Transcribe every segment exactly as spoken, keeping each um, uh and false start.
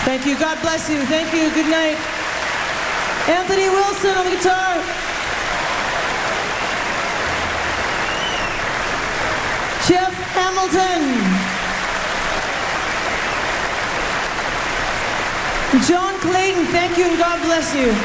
Thank you. God bless you. Thank you. Good night. Anthony Wilson on the guitar. Jeff Hamilton. John Clayton, thank you and God bless you.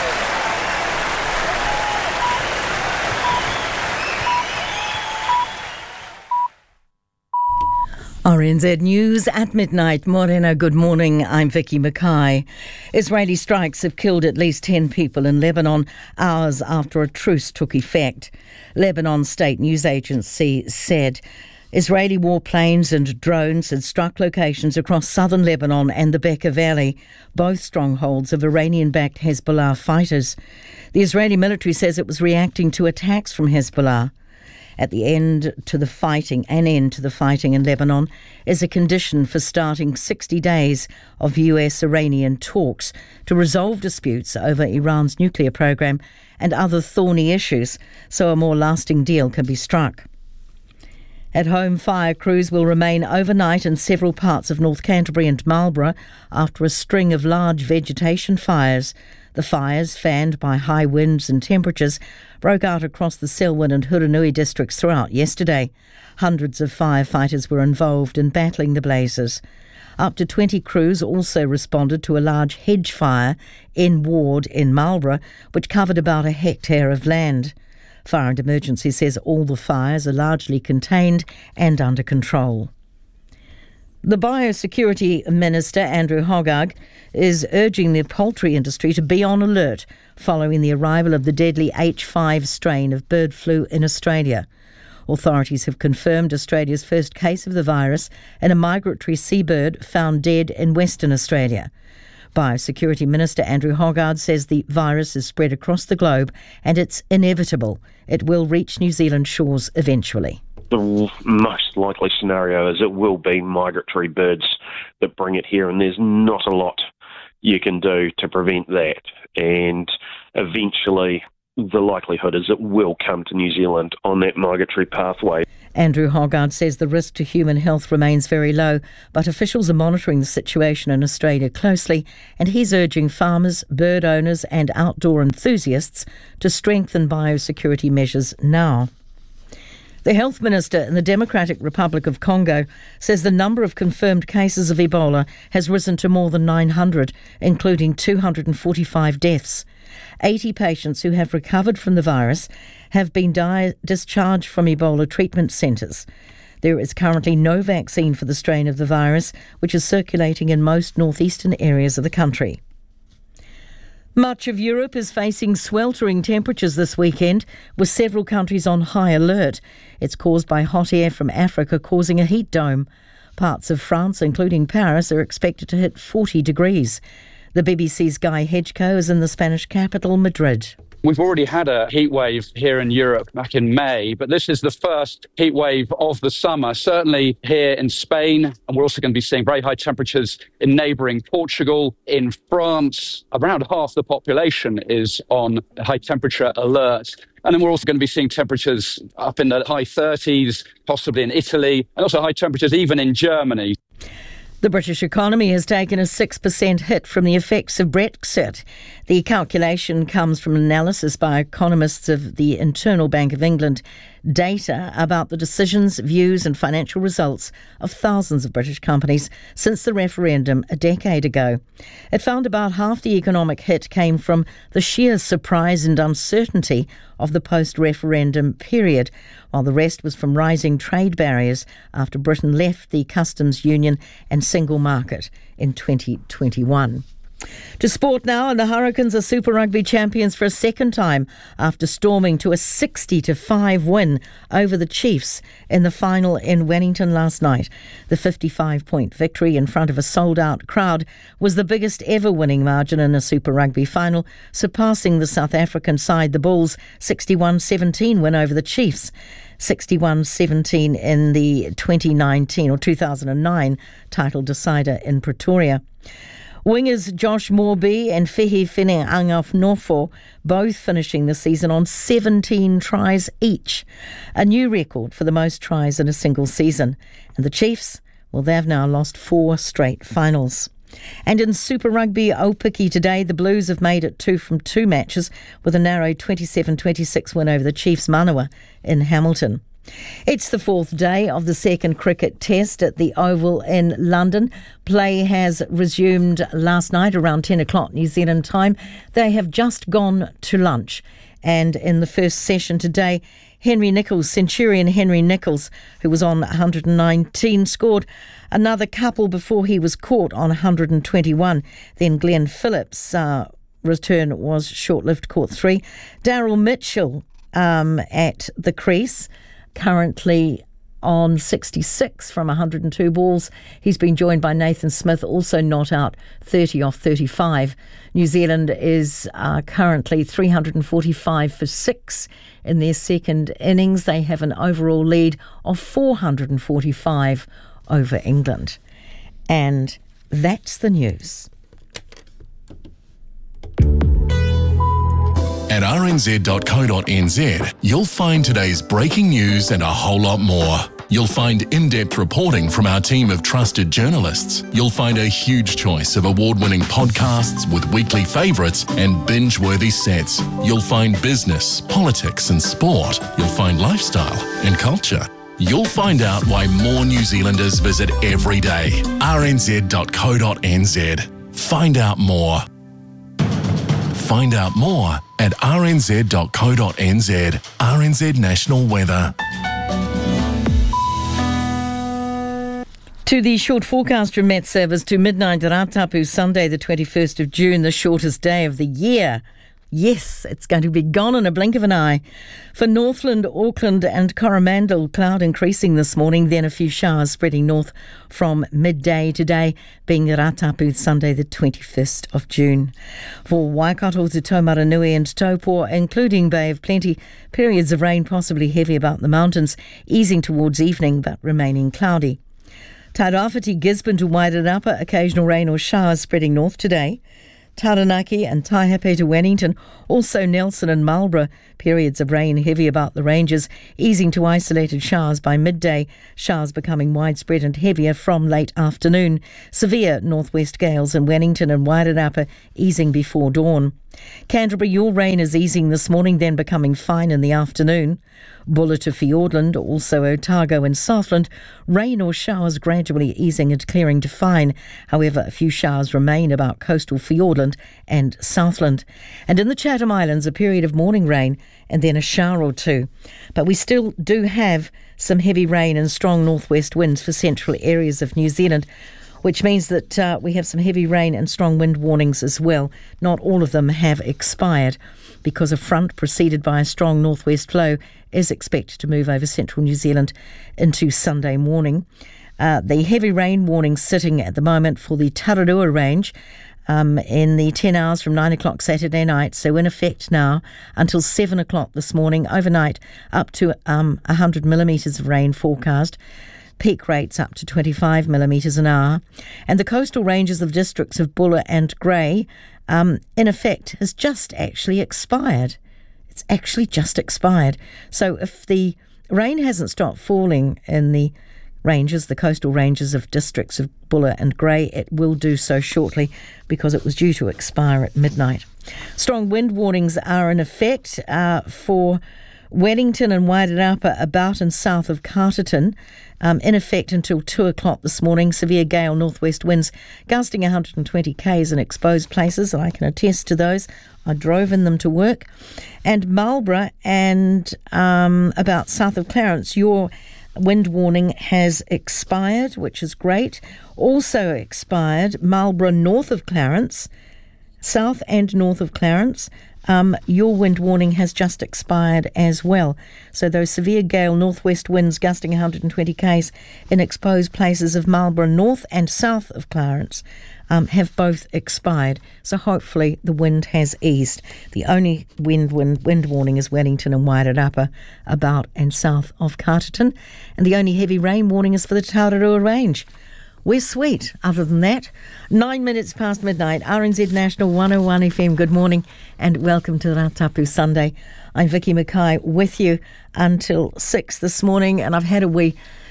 R N Z News at midnight. Morena, good morning. I'm Vicky Mackay. Israeli strikes have killed at least ten people in Lebanon hours after a truce took effect. Lebanon state news agency said Israeli warplanes and drones had struck locations across southern Lebanon and the Bekaa Valley, both strongholds of Iranian-backed Hezbollah fighters. The Israeli military says it was reacting to attacks from Hezbollah. At the end to the fighting, an end to the fighting in Lebanon is a condition for starting sixty days of U S-Iranian talks to resolve disputes over Iran's nuclear program and other thorny issues, so a more lasting deal can be struck. At home, fire crews will remain overnight in several parts of North Canterbury and Marlborough after a string of large vegetation fires. The fires, fanned by high winds and temperatures, broke out across the Selwyn and Hurunui districts throughout yesterday. Hundreds of firefighters were involved in battling the blazes. Up to twenty crews also responded to a large hedge fire in Ward in Marlborough, which covered about a hectare of land. Fire and Emergency says all the fires are largely contained and under control. The Biosecurity Minister, Andrew Hogarth, is urging the poultry industry to be on alert following the arrival of the deadly H five strain of bird flu in Australia. Authorities have confirmed Australia's first case of the virus in a migratory seabird found dead in Western Australia. Biosecurity Minister Andrew Hogarth says the virus is spread across the globe and it's inevitable. It will reach New Zealand shores eventually. The most likely scenario is it will be migratory birds that bring it here, and there's not a lot you can do to prevent that. And eventually, the likelihood is it will come to New Zealand on that migratory pathway. Andrew Hogarth says the risk to human health remains very low, but officials are monitoring the situation in Australia closely, and he's urging farmers, bird owners and outdoor enthusiasts to strengthen biosecurity measures now. The Health Minister in the Democratic Republic of Congo says the number of confirmed cases of Ebola has risen to more than nine hundred, including two hundred forty-five deaths. eighty patients who have recovered from the virus have been di- discharged from Ebola treatment centres. There is currently no vaccine for the strain of the virus, which is circulating in most northeastern areas of the country. Much of Europe is facing sweltering temperatures this weekend, with several countries on high alert. It's caused by hot air from Africa causing a heat dome. Parts of France, including Paris, are expected to hit forty degrees. The B B C's Guy Hedgecoe is in the Spanish capital, Madrid. We've already had a heat wave here in Europe back in May, but this is the first heat wave of the summer, certainly here in Spain. And we're also going to be seeing very high temperatures in neighbouring Portugal. In France, around half the population is on high temperature alert. And then we're also going to be seeing temperatures up in the high thirties, possibly in Italy, and also high temperatures even in Germany. The British economy has taken a six percent hit from the effects of Brexit. The calculation comes from analysis by economists of the Internal Bank of England data about the decisions, views and financial results of thousands of British companies since the referendum a decade ago. It found about half the economic hit came from the sheer surprise and uncertainty of the post-referendum period, while the rest was from rising trade barriers after Britain left the customs union and single market in twenty twenty-one. To sport now, and the Hurricanes are Super Rugby champions for a second time after storming to a sixty to five win over the Chiefs in the final in Wellington last night. The fifty-five point victory in front of a sold-out crowd was the biggest ever winning margin in a Super Rugby final, surpassing the South African side, the Bulls' sixty-one seventeen win over the Chiefs. sixty-one seventeen in the twenty nineteen or two thousand nine title decider in Pretoria. Wingers Josh Morby and Fehi Fineng-Angaf-Norfo both finishing the season on seventeen tries each, a new record for the most tries in a single season. And the Chiefs, well, they've now lost four straight finals. And in Super Rugby, Aupiki today, the Blues have made it two from two matches with a narrow twenty-seven twenty-six win over the Chiefs Manawa in Hamilton. It's the fourth day of the second cricket test at the Oval in London. Play has resumed last night around ten o'clock New Zealand time. They have just gone to lunch. And in the first session today, Henry Nicholls, Centurion Henry Nicholls, who was on one hundred nineteen, scored another couple before he was caught on one hundred twenty-one. Then Glenn Phillips' uh, return was short-lived, caught three. Daryl Mitchell um, at the crease, currently on sixty-six from one hundred two balls. He's been joined by Nathan Smith, also not out, thirty off thirty-five. New Zealand is uh, currently three hundred forty-five for six in their second innings. They have an overall lead of four hundred forty-five over England. And that's the news. At r n z dot co dot n z, you'll find today's breaking news and a whole lot more. You'll find in-depth reporting from our team of trusted journalists. You'll find a huge choice of award-winning podcasts with weekly favourites and binge-worthy sets. You'll find business, politics and sport. You'll find lifestyle and culture. You'll find out why more New Zealanders visit every day. r n z dot co dot n z. Find out more. Find out more at r n z dot co dot n z. R N Z National Weather. To the short forecast from Met Service to midnight Ratapu, Sunday the twenty-first of June, the shortest day of the year. Yes, it's going to be gone in a blink of an eye. For Northland, Auckland and Coromandel, cloud increasing this morning, then a few showers spreading north from midday today, being Ratapu, Sunday the twenty-first of June. For Waikato to Taumaranui and Taupo, including Bay of Plenty, periods of rain possibly heavy about the mountains, easing towards evening but remaining cloudy. Tairāwhiti, Gisborne to Wairarapa, occasional rain or showers spreading north today. Taranaki and Taihape to Wellington, also Nelson and Marlborough, periods of rain heavy about the ranges, easing to isolated showers by midday, showers becoming widespread and heavier from late afternoon. Severe northwest gales in Wellington and Wairarapa, easing before dawn. Canterbury, your rain is easing this morning, then becoming fine in the afternoon. Bulla to Fiordland, also Otago and Southland, rain or showers gradually easing and clearing to fine. However, a few showers remain about coastal Fiordland and Southland. And in the Chatham Islands, a period of morning rain and then a shower or two. But we still do have some heavy rain and strong northwest winds for central areas of New Zealand, which means that uh, we have some heavy rain and strong wind warnings as well. Not all of them have expired because a front preceded by a strong northwest flow is expected to move over central New Zealand into Sunday morning. Uh, the heavy rain warning sitting at the moment for the Tararua range um, in the ten hours from nine o'clock Saturday night, so in effect now until seven o'clock this morning, overnight up to um, one hundred millimetres of rain forecast. Peak rates up to twenty-five millimetres an hour. And the coastal ranges of districts of Bulla and Grey, um, in effect, has just actually expired. It's actually just expired. So if the rain hasn't stopped falling in the ranges, the coastal ranges of districts of Bulla and Grey, it will do so shortly because it was due to expire at midnight. Strong wind warnings are in effect uh, for Wellington and Wairarapa, about and south of Carterton, um, in effect until two o'clock this morning. Severe gale northwest winds gusting one hundred twenty kays in exposed places, and I can attest to those. I drove in them to work. And Marlborough and um, about south of Clarence, your wind warning has expired, which is great. Also expired, Marlborough north of Clarence, south and north of Clarence. Um, your wind warning has just expired as well. So those severe gale northwest winds gusting one hundred twenty kays in exposed places of Marlborough north and south of Clarence um, have both expired. So hopefully the wind has eased. The only wind, wind wind warning is Wellington and Wairarapa, about and south of Carterton. And the only heavy rain warning is for the Tararua range. We're sweet, other than that. Nine minutes past midnight, R N Z National one oh one F M. Good morning and welcome to Ratapu Sunday. I'm Vicky Mackay with you until six this morning, and I've had a wee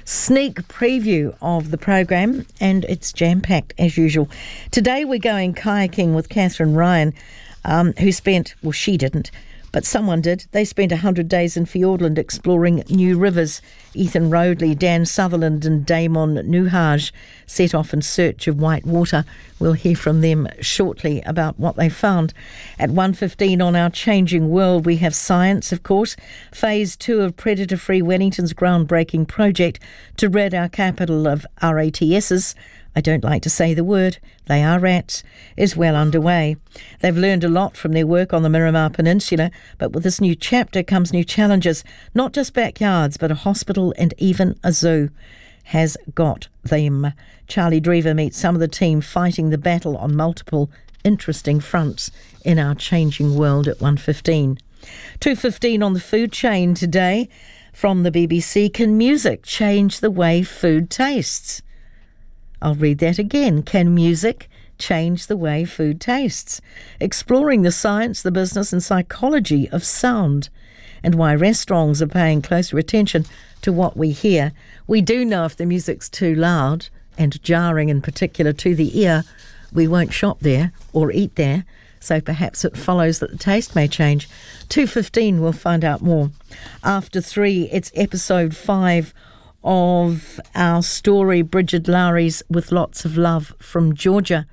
sneak preview of the program, and it's jam-packed as usual. Today we're going kayaking with Catherine Ryan, um, who spent, well, she didn't, but someone did. They spent one hundred days in Fiordland exploring new rivers. Ethan Rodley, Dan Sutherland and Damon Nuhaj set off in search of white water. We'll hear from them shortly about what they found. At one fifteen on Our Changing World, we have science, of course. Phase two of Predator-Free Wellington's groundbreaking project to rid our capital of R A T Ss. I don't like to say the word, they are rats, is well underway. They've learned a lot from their work on the Miramar Peninsula, but with this new chapter comes new challenges, not just backyards, but a hospital and even a zoo has got them. Charlie Drever meets some of the team fighting the battle on multiple interesting fronts in Our Changing World at one fifteen. two fifteen on the food chain today from the B B C. Can music change the way food tastes? I'll read that again. Can music change the way food tastes? Exploring the science, the business and psychology of sound, and why restaurants are paying closer attention to what we hear. We do know if the music's too loud and jarring, in particular to the ear, we won't shop there or eat there. So perhaps it follows that the taste may change. two fifteen, we'll find out more. After three, it's episode five of our story, Bridget Lowry's With Lots of Love from Georgia.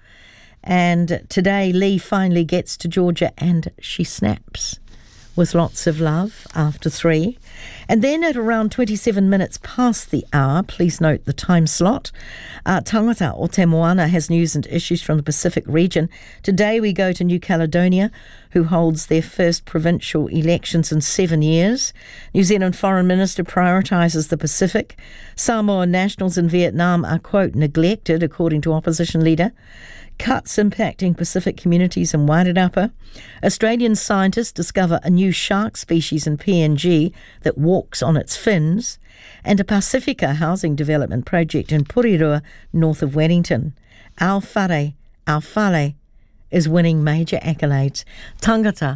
And today Lee finally gets to Georgia and she snaps with lots of love after three. And then at around twenty-seven minutes past the hour, please note the time slot, uh, Tangata o Te Moana has news and issues from the Pacific region. Today we go to New Caledonia, who holds their first provincial elections in seven years. New Zealand Foreign Minister prioritises the Pacific. Samoa nationals in Vietnam are, quote, neglected, according to opposition leader. Cuts impacting Pacific communities in Wairarapa. Australian scientists discover a new shark species in P N G that walks on its fins. And a Pacifica housing development project in Porirua, north of Wellington. Ao Whare, Ao Whare is winning major accolades. Tangata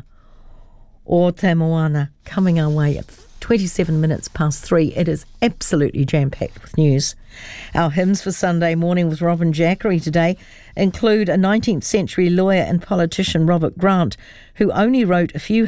o Te Moana coming our way at twenty-seven minutes past three. It is absolutely jam-packed with news. Our hymns for Sunday morning with Robin Jackery today include a nineteenth century lawyer and politician, Robert Grant, who only wrote a few